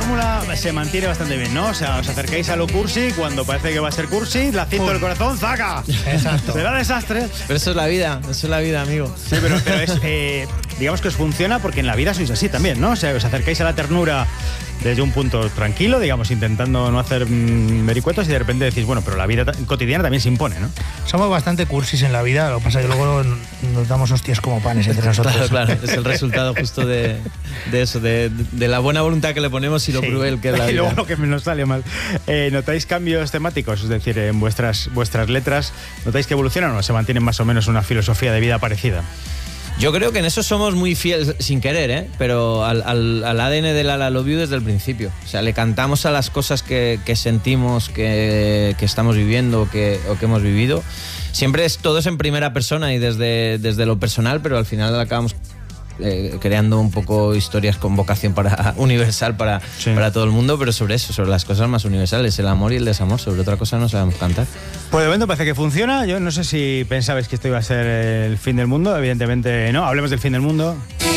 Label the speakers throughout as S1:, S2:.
S1: fórmula se mantiene bastante bien, ¿no? O sea, os acercáis a lo cursi, cuando parece que va a ser cursi, la cinta del corazón, ¡zaca!
S2: Exacto.
S1: Será desastre.
S3: Pero eso es la vida, amigo.
S1: Sí, pero es, digamos que os funciona porque en la vida sois así también, ¿no? O sea, os acercáis a la ternura desde un punto tranquilo, digamos, intentando no hacer vericuetos y de repente decís, bueno, pero la vida cotidiana también se impone, ¿no?
S2: Somos bastante cursis en la vida, lo que pasa es que luego nos damos hostias como panes entre nosotros.
S3: Claro, es el resultado justo de eso, de la buena voluntad que le ponemos y lo cruel que es la vida.
S1: Y luego lo que nos sale mal. ¿Notáis cambios temáticos? Es decir, en vuestras letras, ¿notáis que evolucionan o se mantienen más o menos una filosofía de vida parecida?
S3: Yo creo que en eso somos muy fieles, sin querer, pero al ADN de La Love You desde el principio. O sea, le cantamos a las cosas que sentimos, que estamos viviendo o que hemos vivido. Siempre todo es en primera persona y desde lo personal, pero al final acabamos creando un poco historias con vocación universal para todo el mundo, pero sobre eso, sobre las cosas más universales, el amor y el desamor. Sobre otra cosa no sabemos cantar.
S1: Pues de momento parece que funciona. Yo no sé si pensabais que esto iba a ser el fin del mundo. Evidentemente no. Hablemos del fin del mundo.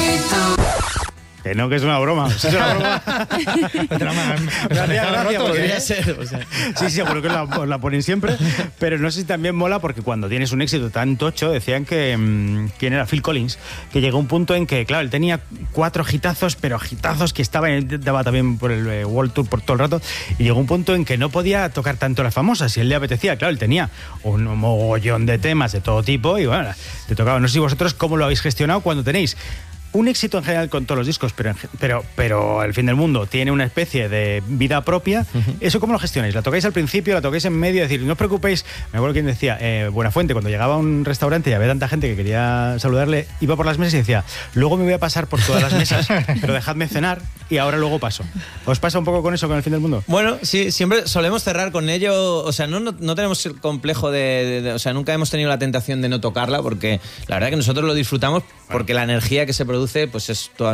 S1: Que no, que es una broma. Es una broma. Gracias.
S3: Podría ser. O sea.
S1: Sí, seguro que os la ponen siempre. Pero no sé si también mola porque cuando tienes un éxito tan tocho, decían que... ¿quién era? Phil Collins. Que llegó un punto en que, claro, él tenía 4 hitazos, pero hitazos que daba también por el World Tour por todo el rato. Y llegó un punto en que no podía tocar tanto las famosas. Si él le apetecía, claro, él tenía un mogollón de temas de todo tipo. Y bueno, te tocaba. No sé si vosotros cómo lo habéis gestionado cuando tenéis un éxito en general con todos los discos, pero El fin del mundo tiene una especie de vida propia. ¿Eso cómo lo gestionáis? ¿La tocáis al principio, la tocáis en medio? Es decir, no os preocupéis. Me acuerdo quien decía, Buenafuente, cuando llegaba a un restaurante y había tanta gente que quería saludarle, iba por las mesas y decía, luego me voy a pasar por todas las mesas, pero dejadme cenar y ahora luego paso. ¿Os pasa un poco con eso, con El fin del mundo?
S3: Bueno, sí, siempre solemos cerrar con ello. O sea, no tenemos el complejo o sea, nunca hemos tenido la tentación de no tocarla, porque la verdad que nosotros lo disfrutamos porque la energía que se produce pues es toda